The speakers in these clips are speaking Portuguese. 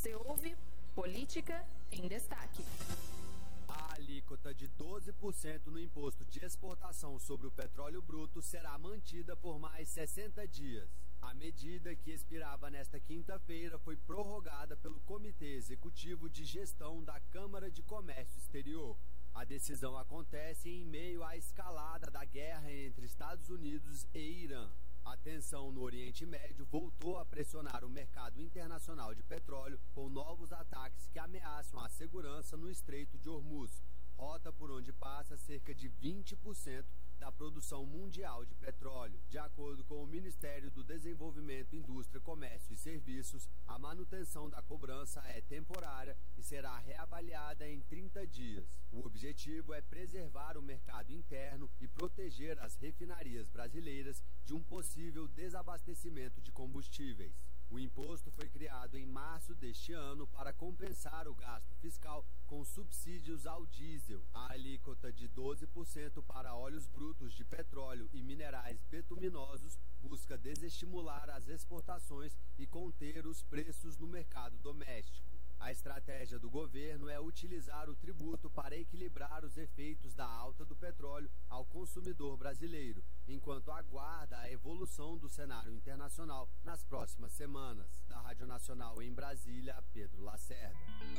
Você ouve Política em Destaque. A alíquota de 12% no imposto de exportação sobre o petróleo bruto será mantida por mais 60 dias. A medida, que expirava nesta quinta-feira, foi prorrogada pelo Comitê Executivo de Gestão da Câmara de Comércio Exterior. A decisão acontece em meio à escalada da guerra entre Estados Unidos e Irã. A tensão no Oriente Médio voltou a pressionar o mercado internacional de petróleo, com novos ataques que ameaçam a segurança no Estreito de Hormuz, rota por onde passa cerca de 20% da produção mundial de petróleo. De acordo com o Ministério do Desenvolvimento, Indústria, Comércio e Serviços, a manutenção da cobrança é temporária e será reavaliada em 30 dias. O objetivo é preservar o mercado interno e proteger as refinarias brasileiras de um possível desabastecimento de combustíveis. O imposto foi criado em março deste ano para compensar o gasto fiscal com subsídios ao diesel. A alíquota de 12% para óleos brutos de petróleo e minerais betuminosos busca desestimular as exportações e conter os preços no mercado doméstico. A estratégia do governo é utilizar o tributo para equilibrar os efeitos da alta do petróleo ao consumidor brasileiro, enquanto aguarda a evolução do cenário internacional nas próximas semanas. Da Rádio Nacional em Brasília, Pedro Lacerda.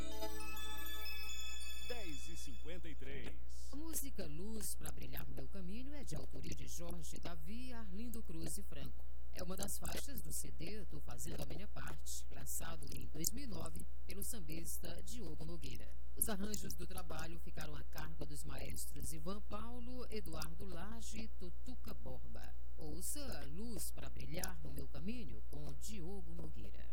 10h53. A música Luz para Brilhar no Meu Caminho é de autoria de Jorge Davi, Arlindo Cruz e Franco. É uma das faixas do CD Tô Fazendo a Minha Parte, lançado em 2009 pelo sambista Diogo Nogueira. Os arranjos do trabalho ficaram a cargo dos maestros Ivan Paulo, Eduardo Lage e Tutuca Borba. Ouça Luz para Brilhar no Meu Caminho com Diogo Nogueira.